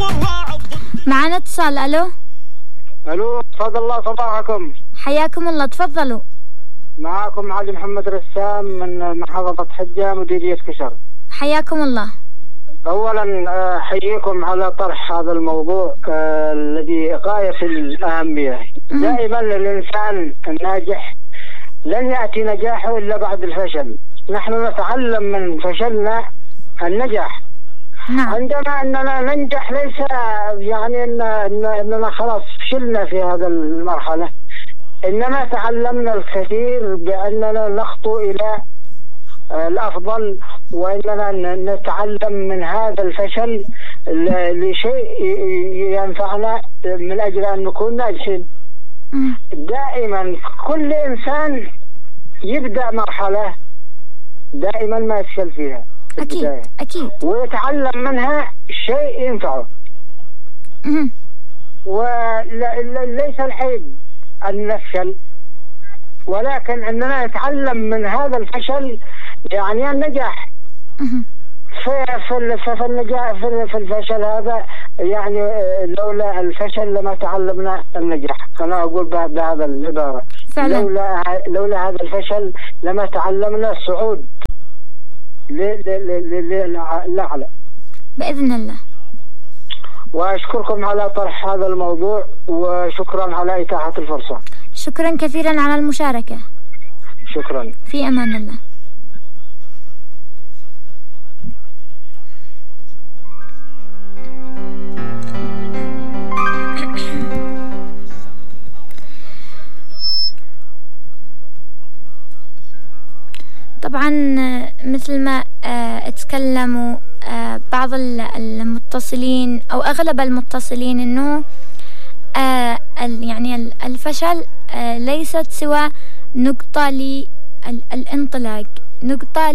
معنا اتصال. الو تفضل الله صباحكم. حياكم الله، تفضلوا. معكم علي محمد رسام من محافظة حجة مديرية كشر. حياكم الله. اولا احييكم على طرح هذا الموضوع الذي غاية في الأهمية. دائما الإنسان الناجح لن يأتي نجاحه إلا بعد الفشل. نحن نتعلم من فشلنا النجاح. نعم. عندما أننا ننجح ليس يعني أننا خلاص فشلنا في هذا المرحلة، إنما تعلمنا الكثير بأننا نخطو إلى الأفضل، وإننا نتعلم من هذا الفشل لشيء ينفعنا من أجل أن نكون ناجحين. دائما كل إنسان يبدأ مرحلة دائما ما يفشل فيها أكيد أكيد، ويتعلم منها شيء ينفعه. وليس العيب أن نفشل، ولكن أننا نتعلم من هذا الفشل يعني النجاح. في النجاح في الفشل هذا يعني لولا الفشل لما تعلمنا النجاح. أنا أقول بهذا العبارة فعلا. لولا هذا الفشل لما تعلمنا الصعود للأعلى بإذن الله. وأشكركم على طرح هذا الموضوع، وشكرا على إتاحة الفرصة. شكرا كثيرا على المشاركة. شكرا. في أمان الله. طبعا مثل ما اتكلموا بعض المتصلين أو أغلب المتصلين أنه يعني الفشل ليست سوى نقطة للانطلاق، نقطة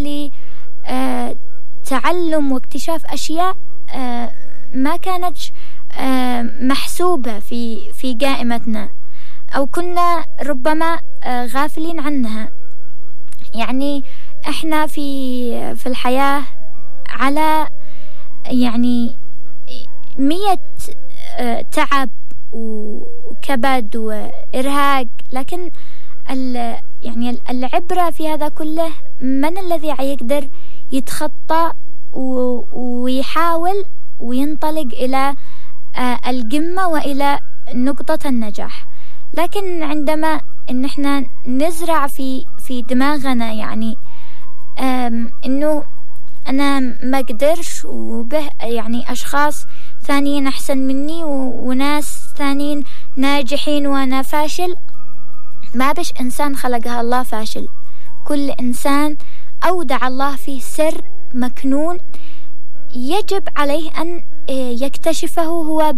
لتعلم واكتشاف أشياء ما كانت محسوبة في قائمتنا أو كنا ربما غافلين عنها. يعني احنا في الحياة على يعني 100 تعب وكبد وإرهاق، لكن يعني العبرة في هذا كله من الذي يقدر يتخطى ويحاول وينطلق إلى القمة وإلى نقطة النجاح. لكن عندما إن احنا نزرع في دماغنا يعني إنه أنا ما قدرش، وبه يعني أشخاص ثانيين أحسن مني وناس ثانيين ناجحين وأنا فاشل. ما بش إنسان خلقها الله فاشل. كل إنسان أودع الله فيه سر مكنون يجب عليه أن يكتشفه هو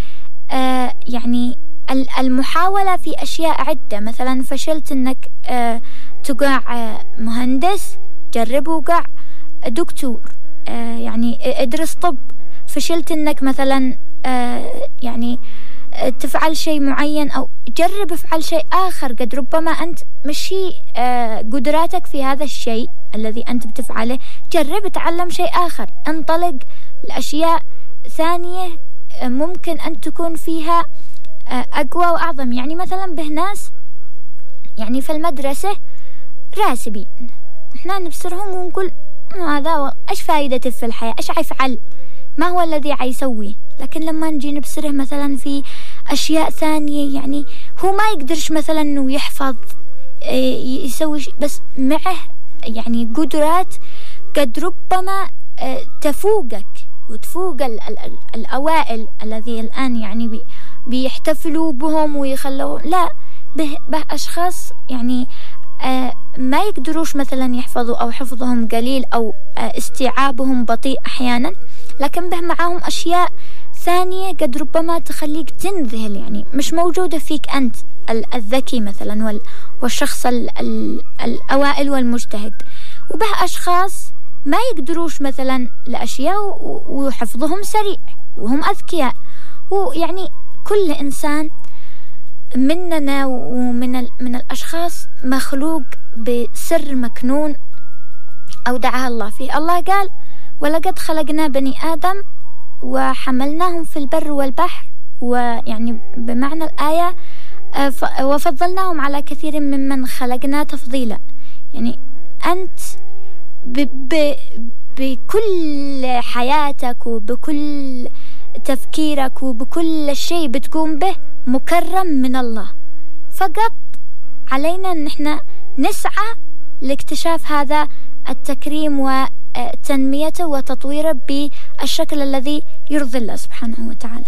يعني المحاولة في أشياء عدة. مثلا فشلت أنك تقع مهندس، جرب وقع دكتور، يعني ادرس طب. فشلت أنك مثلا يعني تفعل شيء معين أو جرب افعل شيء آخر، قد ربما أنت مشي قدراتك في هذا الشيء الذي أنت بتفعله، جرب تعلم شيء آخر، انطلق لأشياء ثانية ممكن أن تكون فيها أقوى وأعظم. يعني مثلا به ناس يعني في المدرسة راسبين، احنا نبصرهم ونقول هذا ايش فائدته في الحياة، ايش حيفعل، ما هو الذي حيسويه. لكن لما نجي نبصره مثلا في أشياء ثانية، يعني هو ما يقدرش مثلا انه يحفظ يسوي بس معه يعني قدرات قد ربما تفوقك وتفوق الأوائل الذي الآن يعني بيحتفلوا بهم ويخلوا لا به أشخاص يعني ما يقدروش مثلا يحفظوا أو حفظهم قليل أو استيعابهم بطيء أحيانا، لكن به معاهم أشياء ثانية قد ربما تخليك تنذهل، يعني مش موجودة فيك أنت الذكي مثلا والشخص الأوائل والمجتهد. وبه أشخاص ما يقدروش مثلا لأشياء وحفظهم سريع وهم أذكياء. ويعني كل إنسان مننا ومن الأشخاص مخلوق بسر مكنون أودعها الله فيه. الله قال ولقد خلقنا بني آدم وحملناهم في البر والبحر، ويعني بمعنى الآية وفضلناهم على كثير ممن خلقنا تفضيلا. يعني أنت بكل حياتك وبكل تفكيرك وبكل شيء بتقوم به مكرم من الله، فقط علينا أن احنا نسعى لاكتشاف هذا التكريم وتنميته وتطويره بالشكل الذي يرضي الله سبحانه وتعالى.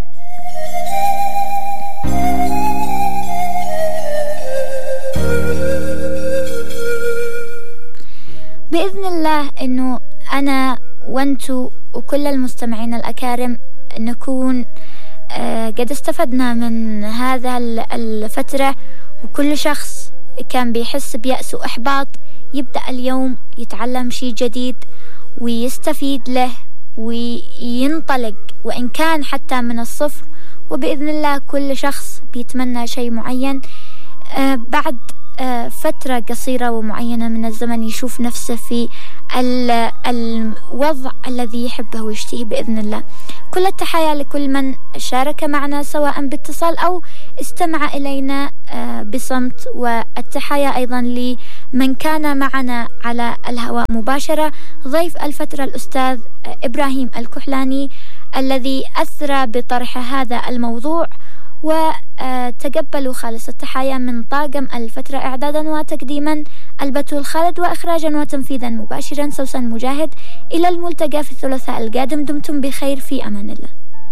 بإذن الله أنه أنا وأنتو وكل المستمعين الأكارم نكون قد استفدنا من هذا الفترة، وكل شخص كان بيحس بيأس وإحباط يبدأ اليوم يتعلم شيء جديد ويستفيد له وينطلق، وإن كان حتى من الصفر. وبإذن الله كل شخص بيتمنى شيء معين بعد فترة قصيرة ومعينة من الزمن يشوف نفسه في الوضع الذي يحبه ويشتهيه بإذن الله. كل التحايا لكل من شارك معنا سواء باتصال أو استمع إلينا بصمت، والتحايا أيضا لمن كان معنا على الهواء مباشرة، ضيف الفترة الأستاذ إبراهيم الكحلاني الذي أثرى بطرح هذا الموضوع. وتقبلوا خالص التحايا من طاقم الفترة إعدادا وتقديما البتول خالد، وإخراجا وتنفيذا مباشرا سوسن مجاهد. إلى الملتقى في الثلاثاء القادم، دمتم بخير، في أمان الله.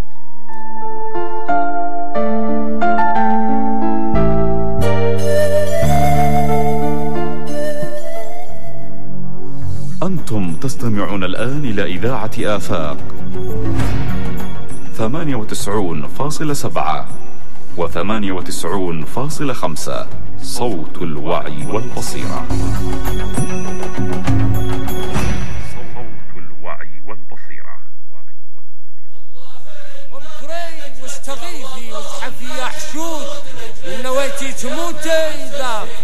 أنتم تستمعون الآن إلى إذاعة آفاق 98.7 و98.5 صوت الوعي والبصيرة. صوت الوعي والبصيرة. أم كريم واستغيثي وازحفي يا حشود، إن نويتي تموتي إذا